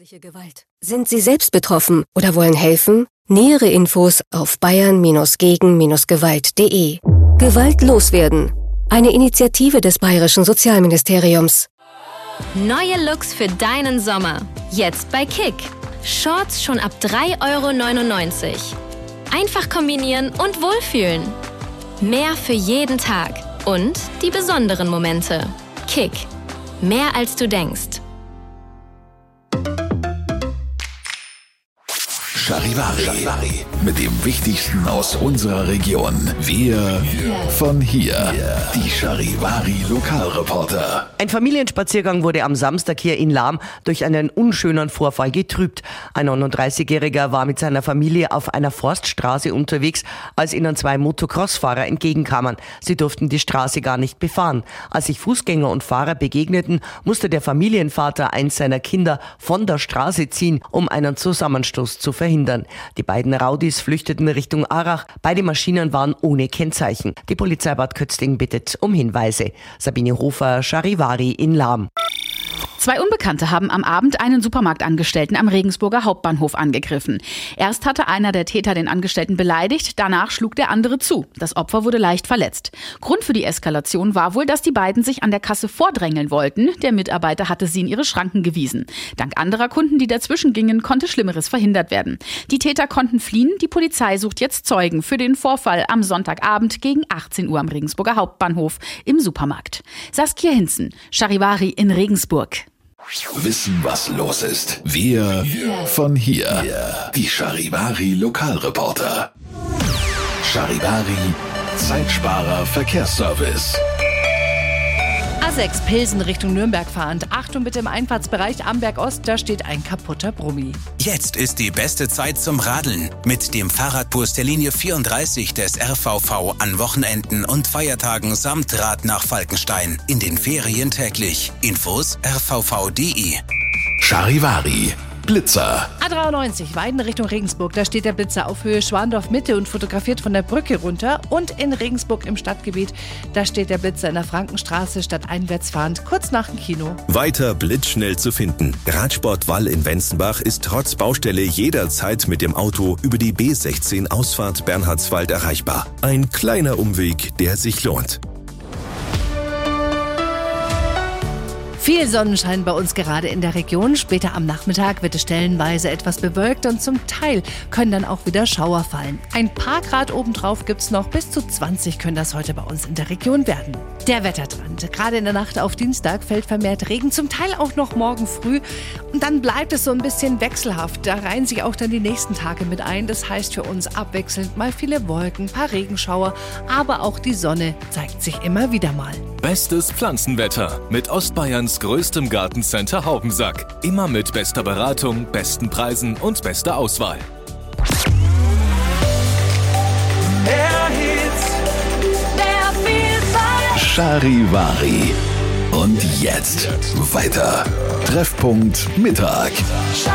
Häusliche Gewalt. Sind Sie selbst betroffen oder wollen helfen? Nähere Infos auf bayern-gegen-gewalt.de. Gewalt loswerden. Eine Initiative des Bayerischen Sozialministeriums. Neue Looks für deinen Sommer. Jetzt bei Kick. Shorts schon ab 3,99 €. Einfach kombinieren und wohlfühlen. Mehr für jeden Tag. Und die besonderen Momente. Kick. Mehr als du denkst. Charivari. Mit dem Wichtigsten aus unserer Region. Wir von hier. Die Charivari Lokalreporter. Ein Familienspaziergang wurde am Samstag hier in Lahm durch einen unschönen Vorfall getrübt. Ein 39-Jähriger war mit seiner Familie auf einer Forststraße unterwegs, als ihnen zwei Motocross-Fahrer entgegenkamen. Sie durften die Straße gar nicht befahren. Als sich Fußgänger und Fahrer begegneten, musste der Familienvater eins seiner Kinder von der Straße ziehen, um einen Zusammenstoß zu verhindern. Die beiden Raudis flüchteten Richtung Arach. Beide Maschinen waren ohne Kennzeichen. Die Polizei Bad Kötzting bittet um Hinweise. Sabine Hofer, Charivari in Lahm. Zwei Unbekannte haben am Abend einen Supermarktangestellten am Regensburger Hauptbahnhof angegriffen. Erst hatte einer der Täter den Angestellten beleidigt, danach schlug der andere zu. Das Opfer wurde leicht verletzt. Grund für die Eskalation war wohl, dass die beiden sich an der Kasse vordrängeln wollten. Der Mitarbeiter hatte sie in ihre Schranken gewiesen. Dank anderer Kunden, die dazwischen gingen, konnte Schlimmeres verhindert werden. Die Täter konnten fliehen. Die Polizei sucht jetzt Zeugen für den Vorfall am Sonntagabend gegen 18 Uhr am Regensburger Hauptbahnhof im Supermarkt. Saskia Hinzen, Charivari in Regensburg. Wissen, was los ist. Wir von hier. Die Charivari Lokalreporter. Charivari Zeitsparer Verkehrsservice. A6 Pilsen Richtung Nürnberg fahrend. Achtung bitte im Einfahrtsbereich Amberg Ost, da steht ein kaputter Brummi. Jetzt ist die beste Zeit zum Radeln. Mit dem Fahrradbus der Linie 34 des RVV an Wochenenden und Feiertagen samt Rad nach Falkenstein. In den Ferien täglich. Infos rvv.de. Charivari Blitzer. A93 Weiden Richtung Regensburg, da steht der Blitzer auf Höhe Schwandorf Mitte und fotografiert von der Brücke runter. Und in Regensburg im Stadtgebiet, da steht der Blitzer in der Frankenstraße stadteinwärts fahrend, kurz nach dem Kino. Weiter blitzschnell zu finden. Radsport Wall in Wenzenbach ist trotz Baustelle jederzeit mit dem Auto über die B16 Ausfahrt Bernhardswald erreichbar. Ein kleiner Umweg, der sich lohnt. Viel Sonnenschein bei uns gerade in der Region. Später am Nachmittag wird es stellenweise etwas bewölkt und zum Teil können dann auch wieder Schauer fallen. Ein paar Grad obendrauf gibt's noch, bis zu 20 können das heute bei uns in der Region werden. Der Wettertrend. Gerade in der Nacht auf Dienstag fällt vermehrt Regen, zum Teil auch noch morgen früh. Und dann bleibt es so ein bisschen wechselhaft. Da reihen sich auch dann die nächsten Tage mit ein. Das heißt für uns abwechselnd mal viele Wolken, paar Regenschauer, aber auch die Sonne zeigt sich immer wieder mal. Bestes Pflanzenwetter mit Ostbayerns größtem Gartencenter Haubensack. Immer mit bester Beratung, besten Preisen und bester Auswahl. Mehr Hits, mehr Vielfalt. Charivari. Und jetzt weiter. Treffpunkt Mittag.